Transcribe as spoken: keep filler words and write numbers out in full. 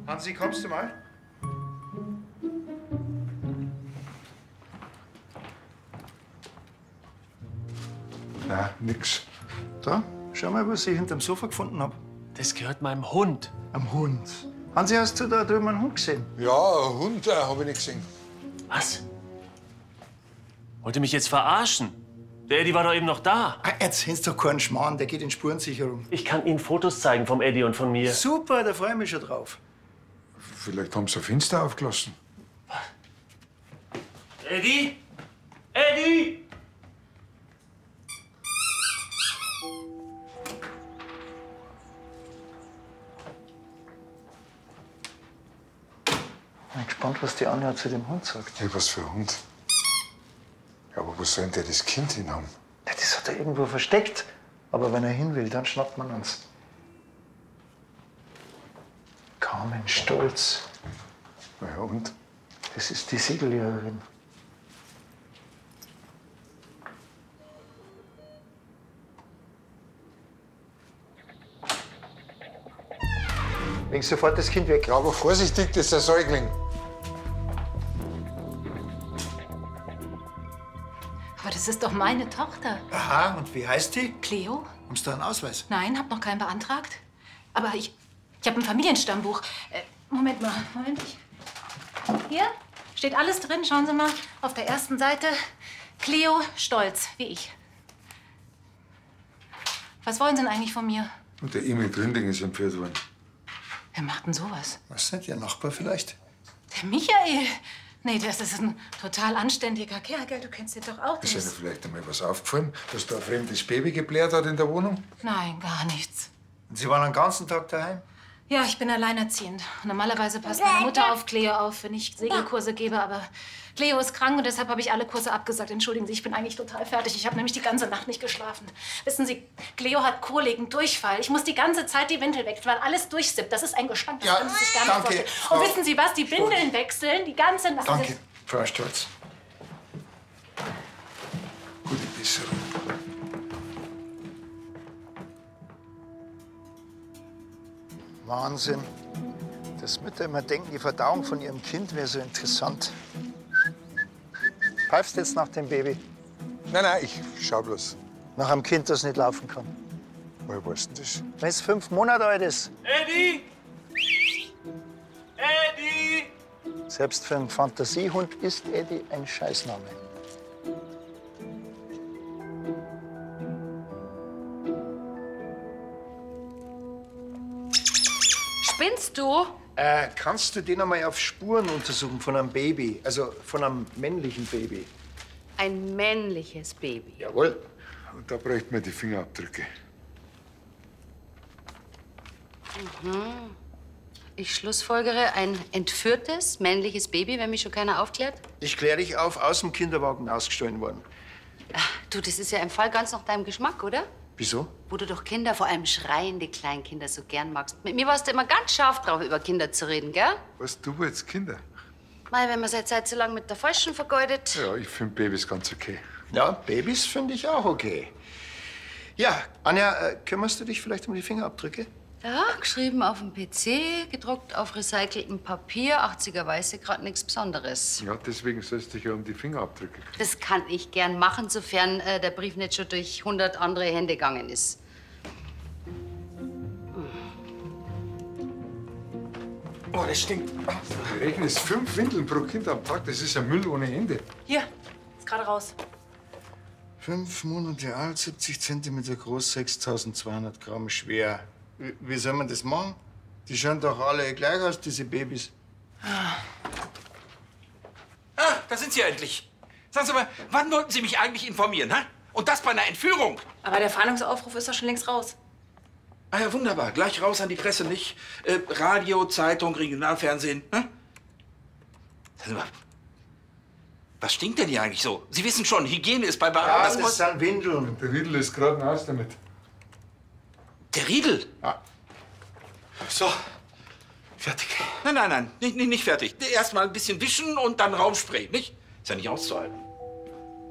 Hansi, kommst du mal? Na, nix. Da, schau mal, was ich hinterm Sofa gefunden habe. Das gehört meinem Hund. Am Hund. Hansi, hast du da drüben einen Hund gesehen? Ja, ein Hund äh, habe ich nicht gesehen. Was? Wollt ihr mich jetzt verarschen? Der Eddie war doch eben noch da. Ah, erzähl's doch keinen Schmarrn, der geht in Spurensicherung. Ich kann Ihnen Fotos zeigen vom Eddie und von mir. Super, da freue ich mich schon drauf. Vielleicht haben sie ein Fenster aufgelassen. Eddie? Eddie? Ich bin gespannt, was die Anja zu dem Hund sagt. Hey, was für ein Hund. Ja, aber wo soll denn der das Kind hin haben? Ja, das hat er irgendwo versteckt. Aber wenn er hin will, dann schnappt man uns. Carmen Stolz. Na ja, und? Das ist die Segeljägerin. Leg sofort das Kind weg. Ja, aber vorsichtig, das ist ein Säugling. Aber das ist doch meine Tochter. Aha, und wie heißt die? Cleo? Haben Sie da einen Ausweis? Nein, hab noch keinen beantragt. Aber ich, ich habe ein Familienstammbuch. Äh, Moment mal, Moment. Ich, hier steht alles drin. Schauen Sie mal auf der ersten Seite. Cleo Stolz, wie ich. Was wollen Sie denn eigentlich von mir? Und der Emil Gründing ist entführt worden. Wer macht denn sowas? Was nicht, Ihr Nachbar vielleicht? Der Michael. Nee, das ist ein total anständiger Kerl, gell? Du kennst ihn doch auch. Ist Der Ihnen vielleicht einmal was aufgefallen, dass da ein fremdes Baby geblärt hat in der Wohnung? Nein, gar nichts. Und Sie waren den ganzen Tag daheim? Ja, ich bin alleinerziehend. Normalerweise passt meine Mutter auf Cleo auf, wenn ich Segelkurse gebe. Aber Cleo ist krank und deshalb habe ich alle Kurse abgesagt. Entschuldigen Sie, ich bin eigentlich total fertig. Ich habe nämlich die ganze Nacht nicht geschlafen. Wissen Sie, Cleo hat Koliken, Durchfall. Ich muss die ganze Zeit die Windel wechseln, weil alles durchsippt. Das ist ein Gestank, das Ja, können Sie sich gar nicht danke, vorstellen. Frau Und wissen Sie was? Die Windeln wechseln die ganze Nacht. Danke, Frau Stolz. Gute Besserung. Wahnsinn. Dass Mütter immer denken, die Verdauung von ihrem Kind wäre so interessant. Pfeifst jetzt nach dem Baby? Nein, nein, ich schau bloß. Nach einem Kind, das nicht laufen kann. Woher weißt du das? Wenn es fünf Monate alt ist. Eddie? Eddie? Selbst für einen Fantasiehund ist Eddie ein Scheißname. Spinnst du? Äh, kannst du den einmal auf Spuren untersuchen von einem Baby? Also von einem männlichen Baby? Ein männliches Baby. Jawohl. Und da bräuchten wir die Fingerabdrücke. Ich schlussfolgere, ein entführtes männliches Baby, wenn mich schon keiner aufklärt. Ich kläre dich auf, aus dem Kinderwagen ausgestohlen worden. Ach, du, das ist ja ein Fall ganz nach deinem Geschmack, oder? Wieso? Wo du doch Kinder, vor allem schreiende Kleinkinder, so gern magst. Mit mir warst du immer ganz scharf drauf, über Kinder zu reden, gell? Was, du wolltest Kinder? Mei, wenn man seine Zeit so lange mit der Falschen vergeudet. Ja, ich finde Babys ganz okay. Ja, Babys finde ich auch okay. Ja, Anja, äh, kümmerst du dich vielleicht um die Fingerabdrücke? Ja, geschrieben auf dem P C, gedruckt auf recyceltem Papier, achtziger Weiße, gerade nichts Besonderes. Ja, deswegen sollst du dich ja um die Fingerabdrücke kümmern. Das kann ich gern machen, sofern äh, der Brief nicht schon durch hundert andere Hände gegangen ist. Oh, das stinkt. Du rechnest fünf Windeln pro Kind am Tag. Das ist ja Müll ohne Ende. Hier, ist gerade raus. Fünf Monate alt, siebzig Zentimeter groß, sechstausendzweihundert Gramm schwer. Wie, wie soll man das machen? Die schauen doch alle gleich aus, diese Babys. Ah, da sind Sie ja endlich. Sagen Sie mal, wann wollten Sie mich eigentlich informieren, hä? Und das bei einer Entführung? Aber der Fahndungsaufruf ist doch schon längst raus. Ah ja, wunderbar. Gleich raus an die Presse, nicht? Äh, Radio, Zeitung, Regionalfernsehen, hä? Sagen Sie mal, was stinkt denn hier eigentlich so? Sie wissen schon, Hygiene ist bei... Ja, das das muss... sind Windeln. Der Riedel ist gerade aus damit. Der Riedel? Ja. So, fertig. Nein, nein, nein, nicht, nicht, nicht fertig. Erst mal ein bisschen wischen und dann Raumspray, nicht? Ist ja nicht auszuhalten.